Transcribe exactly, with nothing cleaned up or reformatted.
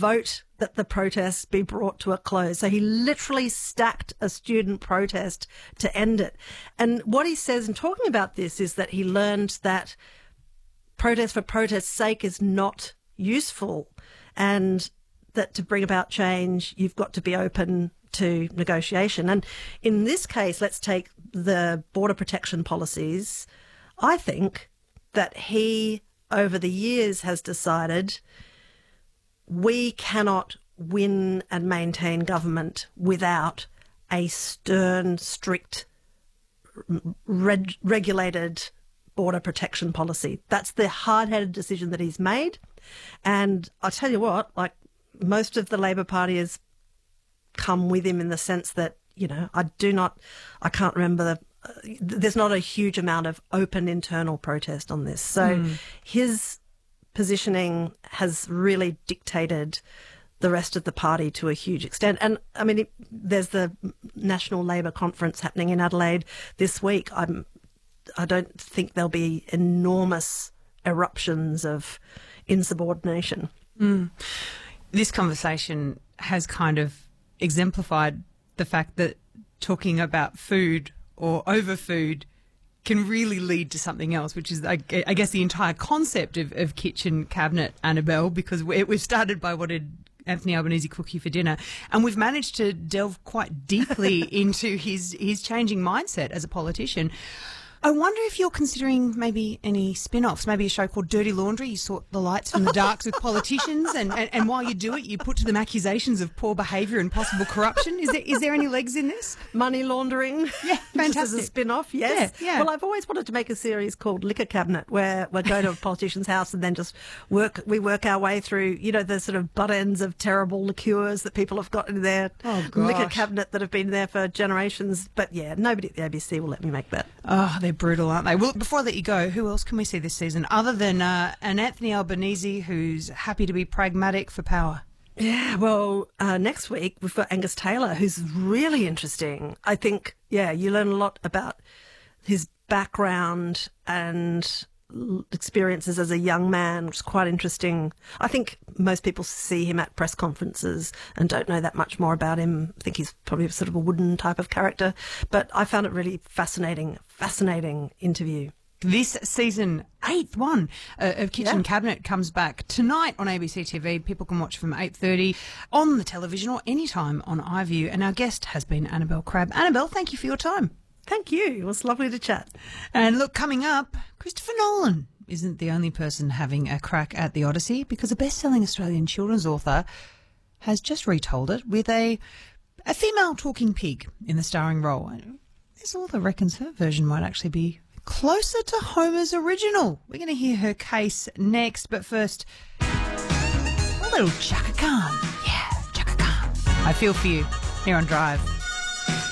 vote that the protests be brought to a close. So he literally stacked a student protest to end it. And what he says in talking about this is that he learned that protest for protest's sake is not useful, and that to bring about change, you've got to be open to negotiation. And in this case, let's take the border protection policies. I think that he, over the years, has decided we cannot win and maintain government without a stern, strict, reg- regulated border protection policy. That's the hard-headed decision that he's made. And I tell you what, like, most of the Labor Party has come with him in the sense that, you know, I do not, I can't remember the, uh, there's not a huge amount of open internal protest on this. So mm. his positioning has really dictated the rest of the party to a huge extent. And I mean, it, there's the National Labor Conference happening in Adelaide this week. I'm, I don't think there'll be enormous eruptions of insubordination. Mm. This conversation has kind of exemplified the fact that talking about food or over food can really lead to something else, which is, I, I guess, the entire concept of, of kitchen cabinet, Annabelle, because we, we've started by what did Anthony Albanese cook you for dinner, and we've managed to delve quite deeply into his, his changing mindset as a politician. I wonder if you're considering maybe any spin-offs, maybe a show called Dirty Laundry. You sort the lights from the darks with politicians, and, and, and while you do it, you put to them accusations of poor behaviour and possible corruption. Is there is there any legs in this? Money laundering. Yeah, fantastic. Just as a spin-off, yes. Yeah, yeah. Well, I've always wanted to make a series called Liquor Cabinet, where we go to a politician's house and then just work, we work our way through, you know, the sort of butt ends of terrible liqueurs that people have got in their oh, liquor cabinet that have been there for generations. But yeah, nobody at the A B C will let me make that. Oh, they're brutal, aren't they? Well, before I let you go, who else can we see this season other than uh, an Anthony Albanese who's happy to be pragmatic for power? Yeah, well, uh, next week we've got Angus Taylor, who's really interesting. I think, yeah, you learn a lot about his background and experiences as a young man, which is quite interesting. I think most people see him at press conferences and don't know that much more about him. I think he's probably sort of a wooden type of character, but I found it really fascinating, fascinating interview. This season, eighth one uh, of Kitchen Yeah. Cabinet comes back tonight on A B C T V. People can watch from eight thirty on the television or anytime on iView. And our guest has been Annabelle Crabb. Annabelle, thank you for your time. Thank you. It was lovely to chat. And look, coming up, Christopher Nolan isn't the only person having a crack at the Odyssey, because a best-selling Australian children's author has just retold it with a a female talking pig in the starring role. This author reckons her version might actually be closer to Homer's original. We're going to hear her case next, but first, a little Chaka Khan. Yeah, Chaka Khan. I feel for you here on Drive.